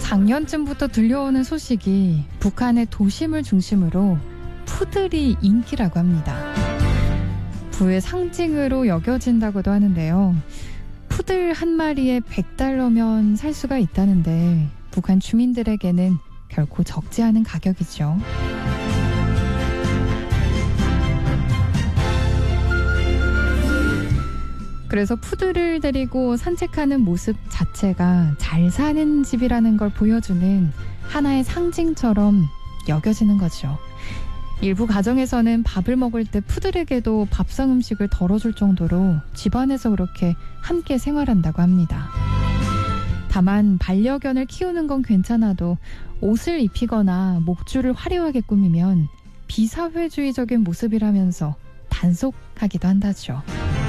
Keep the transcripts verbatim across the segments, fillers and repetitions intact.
작년쯤부터 들려오는 소식이 북한의 도심을 중심으로 푸들이 인기라고 합니다. 부의 상징으로 여겨진다고도 하는데요. 푸들 한 마리에 백 달러면 살 수가 있다는데 북한 주민들에게는 결코 적지 않은 가격이죠. 그래서 푸들을 데리고 산책하는 모습 자체가 잘 사는 집이라는 걸 보여주는 하나의 상징처럼 여겨지는 거죠. 일부 가정에서는 밥을 먹을 때 푸들에게도 밥상 음식을 덜어줄 정도로 집안에서 그렇게 함께 생활한다고 합니다. 다만 반려견을 키우는 건 괜찮아도 옷을 입히거나 목줄을 화려하게 꾸미면 비사회주의적인 모습이라면서 단속하기도 한다죠.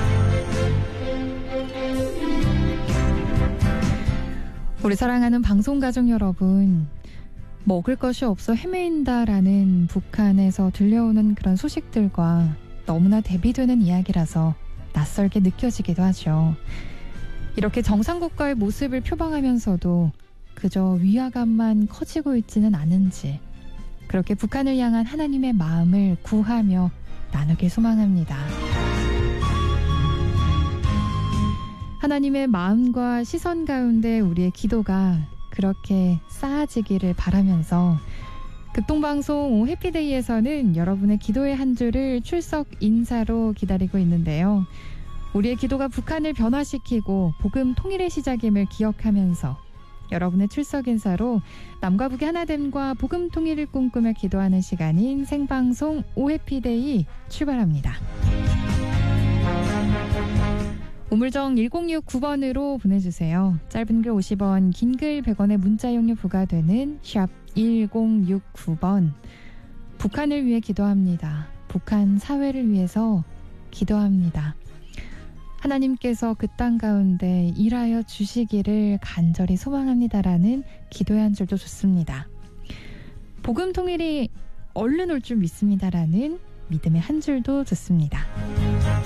우리 사랑하는 방송가족 여러분, 먹을 것이 없어 헤매인다라는 북한에서 들려오는 그런 소식들과 너무나 대비되는 이야기라서 낯설게 느껴지기도 하죠. 이렇게 정상국가의 모습을 표방하면서도 그저 위화감만 커지고 있지는 않은지 그렇게 북한을 향한 하나님의 마음을 구하며 나누길 소망합니다. 하나님의 마음과 시선 가운데 우리의 기도가 그렇게 쌓아지기를 바라면서 극동방송 해피데이에서는 여러분의 기도의 한 주를 출석 인사로 기다리고 있는데요. 우리의 기도가 북한을 변화시키고 복음 통일의 시작임을 기억하면서 여러분의 출석 인사로 남과 북의 하나됨과 복음 통일을 꿈꾸며 기도하는 시간인 생방송 오해피데이 출발합니다. 우물정 일공육구 번으로 보내주세요. 짧은 글 오십 원, 긴 글 백 원의 문자 이용료 부과되는 샵 일공육구 번. 북한을 위해 기도합니다. 북한 사회를 위해서 기도합니다. 하나님께서 그 땅 가운데 일하여 주시기를 간절히 소망합니다라는 기도의 한 줄도 좋습니다. 복음 통일이 얼른 올 줄 믿습니다라는 믿음의 한 줄도 좋습니다.